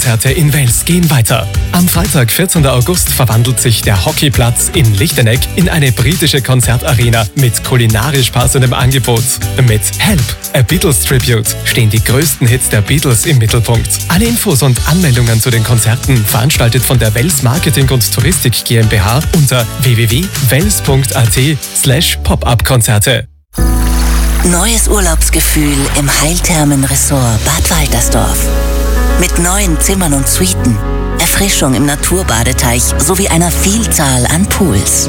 Pop-Up-Konzerte in Wels gehen weiter. Am Freitag, 14. August, verwandelt sich der Hockeyplatz in Lichteneck in eine britische Konzertarena mit kulinarisch passendem Angebot. Mit Help, a Beatles Tribute, stehen die größten Hits der Beatles im Mittelpunkt. Alle Infos und Anmeldungen zu den Konzerten veranstaltet von der Wels Marketing und Touristik GmbH unter www.wels.at/Pop-Up-Konzerte. Neues Urlaubsgefühl im Heilthermen-Resort Bad Waltersdorf. Mit neuen Zimmern und Suiten, Erfrischung im Naturbadeteich sowie einer Vielzahl an Pools.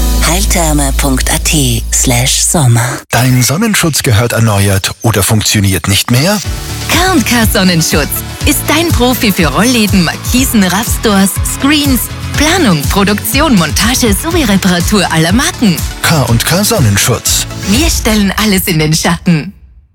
heiltherme.at/Sommer. Dein Sonnenschutz gehört erneuert oder funktioniert nicht mehr? K&K Sonnenschutz ist dein Profi für Rollläden, Markisen, Raffstores, Screens, Planung, Produktion, Montage sowie Reparatur aller Marken. K&K Sonnenschutz. Wir stellen alles in den Schatten.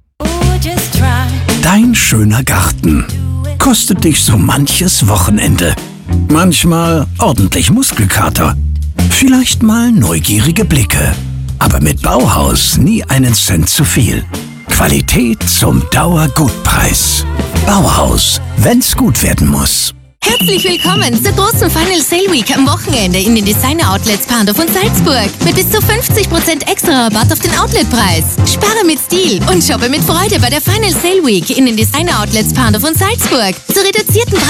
Dein schöner Garten kostet dich so manches Wochenende. Manchmal ordentlich Muskelkater. Vielleicht mal neugierige Blicke. Aber mit Bauhaus nie einen Cent zu viel. Qualität zum Dauergutpreis. Bauhaus, wenn's gut werden muss. Herzlich willkommen zur großen Final Sale Week am Wochenende in den Designer Outlets Pandorf und Salzburg. Mit bis zu 50% extra Rabatt auf den Outletpreis. Spare mit Stil und shoppe mit Freude bei der Final Sale Week in den Designer Outlets Pandorf und Salzburg. Zu reduzierten